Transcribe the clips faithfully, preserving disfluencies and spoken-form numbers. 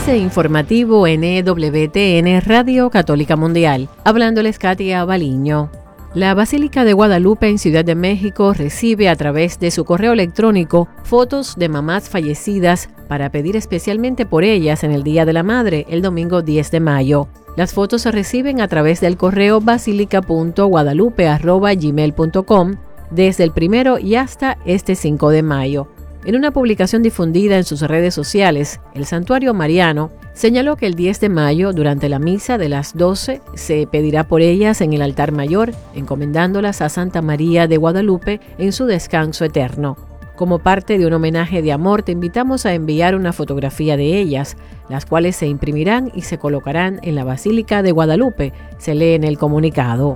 Enlace informativo en E W T N Radio Católica Mundial. Hablándoles Katia Baliño. La Basílica de Guadalupe en Ciudad de México recibe a través de su correo electrónico fotos de mamás fallecidas para pedir especialmente por ellas en el Día de la Madre, el domingo diez de mayo. Las fotos se reciben a través del correo basilica punto guadalupe arroba gmail punto com desde el primero y hasta este cinco de mayo. En una publicación difundida en sus redes sociales, el Santuario Mariano señaló que el diez de mayo, durante la misa de las doce, se pedirá por ellas en el altar mayor, encomendándolas a Santa María de Guadalupe en su descanso eterno. Como parte de un homenaje de amor, te invitamos a enviar una fotografía de ellas, las cuales se imprimirán y se colocarán en la Basílica de Guadalupe, se lee en el comunicado.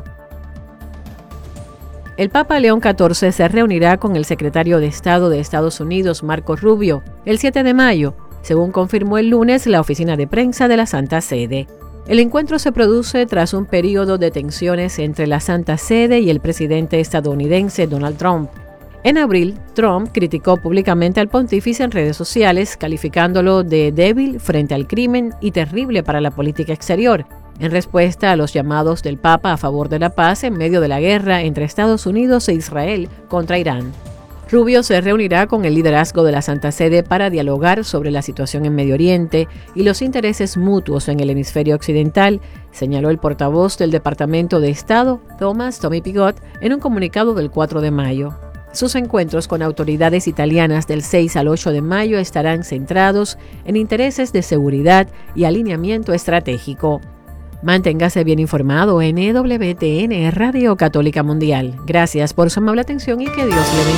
El Papa León catorce se reunirá con el secretario de Estado de Estados Unidos, Marco Rubio, el siete de mayo, según confirmó el lunes la oficina de prensa de la Santa Sede. El encuentro se produce tras un periodo de tensiones entre la Santa Sede y el presidente estadounidense Donald Trump. En abril, Trump criticó públicamente al pontífice en redes sociales, calificándolo de débil frente al crimen y terrible para la política exterior, en respuesta a los llamados del Papa a favor de la paz en medio de la guerra entre Estados Unidos e Israel contra Irán. Rubio se reunirá con el liderazgo de la Santa Sede para dialogar sobre la situación en Medio Oriente y los intereses mutuos en el hemisferio occidental, señaló el portavoz del Departamento de Estado, Thomas Tommy Pigot, en un comunicado del cuatro de mayo. Sus encuentros con autoridades italianas del seis al ocho de mayo estarán centrados en intereses de seguridad y alineamiento estratégico. Manténgase bien informado en E W T N Radio Católica Mundial. Gracias por su amable atención y que Dios le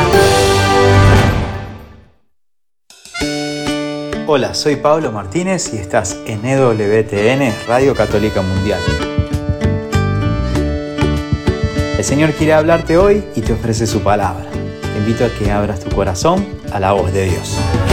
bendiga. Hola, soy Pablo Martínez y estás en E W T N Radio Católica Mundial. El Señor quiere hablarte hoy y te ofrece su palabra. Te invito a que abras tu corazón a la voz de Dios.